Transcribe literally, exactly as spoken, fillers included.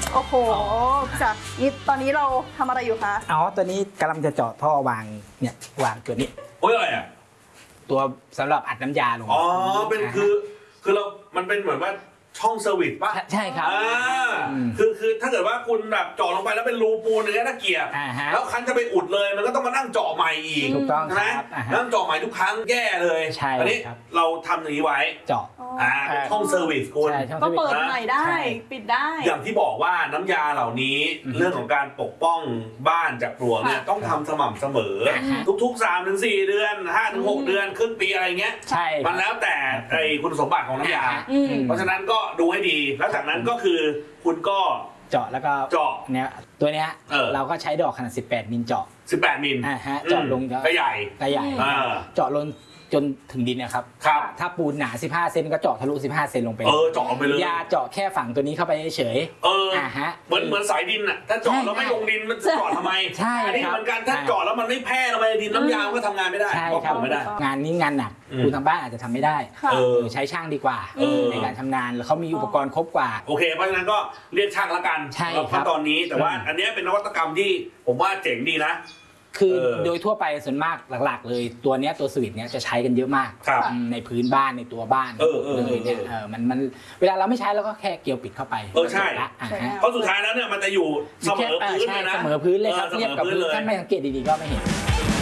โอ้โหจ้ะนี่ตอนนี้เราทำอะไรอยู่คะอ๋อตัวนี้กำลังจะเจาะท่อวางเนี่ยวางตัวนี้โอ้ยอะไรอ่ะตัวสำหรับอัดน้ำยาลงอ๋อเป็นคือคือเรามันเป็นเหมือนว่าช่องเซอร์วิสป่ะใช่ครับอ่าคือคือถ้าเกิดว่าคุณแบบเจาะลงไปแล้วเป็นรูปูนอย่างเงี้ยน่าเกลียดแล้วคันจะไปอุดเลยมันก็ต้องมานั่งเจาะใหม่อีกถูกต้องใช่ไหมนั่งเจาะใหม่ทุกครั้งแย่เลยใช่อันนี้เราทำอย่างนี้ไว้เจาะอ่าเป็นช่องเซอร์วิสคุณก็เปิดใหม่ได้ปิดได้อย่างที่บอกว่าน้ำยาเหล่านี้เรื่องของการปกป้องบ้านจากปลวกเนี่ยต้องทำสม่ำเสมอทุกๆ สามถึงสี่ เดือน ห้าถึงหก เดือนครึ่งปีอะไรเงี้ยใช่มันแล้วแต่ไอ้คุณสมบัติของน้ำยาเพราะฉะนั้นก็ดูให้ดีแล้วจากนั้นก็คือคุณก็เจาะแล้วก็เจาะเนี้ยตัวเนี้ยเราก็ใช้ดอกขนาดสิบแปดมิลเจาะสิบแปดมิลอ่าฮะเจาะลงก็ใหญ่ก็ใหญ่เจาะลงจนถึงดินนะครับครับถ้าปูนหนาสิบห้าเซนก็เจาะทะลุสิบห้าเซนลงไปเออเจาะลงไปเลยยาเจาะแค่ฝั่งตัวนี้เข้าไปเฉยเออฮะเหมือนเหมือนสายดินอ่ะถ้าเจาะแล้วไม่ลงดินมันเจาะทำไมใช่อันนี้เหมือนกันถ้าเจาะแล้วมันไม่แพร่ลงไปในดินน้ำยาก็ทำงานไม่ได้ใช่ครับไม่ได้งานนี้งานหนักคุณทางบ้านอาจจะทำไม่ได้เออใช้ช่างดีกว่าในการทำงานแล้วเขามีอุปกรณ์ครบกว่าโอเคเพราะฉะนั้นก็เรียกช่างละกันใช่ครับตอนนี้แต่ว่าอันนี้เป็นนวัตกรรมที่ผมว่าเจ๋งดีนะคือโดยทั่วไปส่วนมากหลักๆเลยตัวนี้ตัวสวิตช์เนี้ยจะใช้กันเยอะมากในพื้นบ้านในตัวบ้านเลยเนี่ยเออมันมันเวลาเราไม่ใช้เราก็แค่เกี่ยวปิดเข้าไปเออใช่เพราะสุดท้ายแล้วเนี่ยมันจะอยู่เสมอพื้นเลยนะเสมอพื้นเลยครับเทียบกับพื้นถ้าไม่สังเกตดีๆก็ไม่เห็น